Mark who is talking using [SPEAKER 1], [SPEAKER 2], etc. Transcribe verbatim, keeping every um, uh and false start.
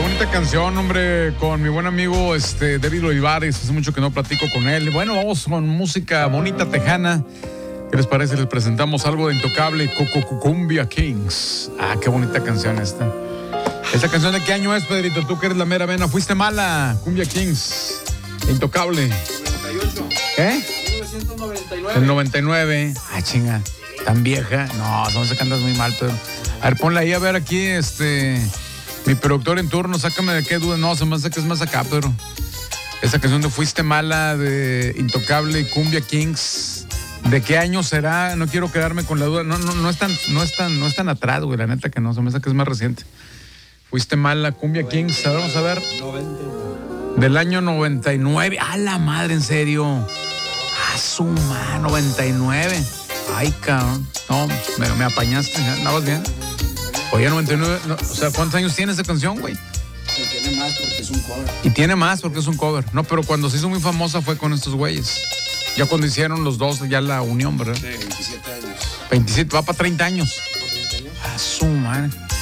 [SPEAKER 1] bonita canción, hombre, con mi buen amigo este, David Olivares. Hace mucho que no platico con él. Bueno, vamos con música bonita tejana. ¿Qué les parece? Les presentamos algo de Intocable, Cumbia Kings. Ah, qué bonita canción esta. ¿Esta canción de qué año es, Pedrito? Tú que eres la mera vena. Fuiste mala, Cumbia Kings. Intocable.
[SPEAKER 2] noventa y ocho.
[SPEAKER 1] ¿Qué?
[SPEAKER 2] mil novecientos noventa y nueve.
[SPEAKER 1] El noventa y nueve. Ah, chinga. ¿Tan vieja? No, no sé que andas muy mal, Pedro. A ver, ponla ahí, a ver aquí, este... Mi productor en turno, sácame de qué duda. No, se me hace que es más acá, Pedro. Esa canción de Fuiste Mala, de Intocable y Cumbia Kings. ¿De qué año será? No quiero quedarme con la duda. No, no, no es tan, no es tan, no es tan atrás, güey, la neta que no. Se me hace que es más reciente. Fuiste Mala, Cumbia Kings. A ver, vamos a ver. Del año noventa y nueve. ¡A la madre, en serio! ¡A su madre! noventa y nueve. Ay, cabrón. No, me, me apañaste. ¿Andabas bien? Oye, noventa y nueve, no, o sea, ¿cuántos años tiene esa canción, güey?
[SPEAKER 2] Y tiene más porque es un cover.
[SPEAKER 1] Y tiene más porque es un cover. No, pero cuando se hizo muy famosa fue con estos güeyes. Ya cuando hicieron los dos, ya la unión, ¿verdad?
[SPEAKER 2] Sí, veintisiete años.
[SPEAKER 1] veintisiete, va para treinta años.
[SPEAKER 2] ¿treinta años?
[SPEAKER 1] A su madre.